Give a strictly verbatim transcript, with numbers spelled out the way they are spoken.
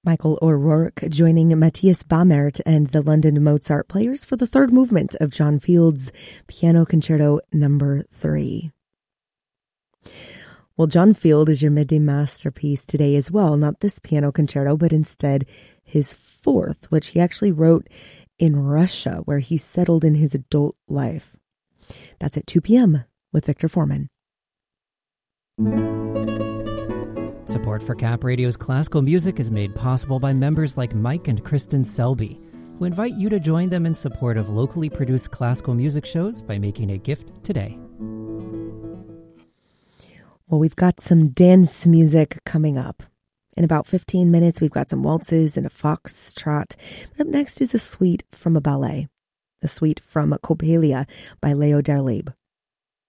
Michael O'Rourke joining Matthias Bamert and the London Mozart Players for the third movement of John Field's Piano Concerto Number three. Well, John Field is your midday masterpiece today as well. Not this piano concerto, but instead his fourth, which he actually wrote in Russia, where he settled in his adult life. That's at two p.m. with Victor Foreman. Support for Cap Radio's classical music is made possible by members like Mike and Kristen Selby, who invite you to join them in support of locally produced classical music shows by making a gift today. Well, we've got some dance music coming up. In about fifteen minutes, we've got some waltzes and a foxtrot. But up next is a suite from a ballet, a suite from Coppelia by Leo Darleb.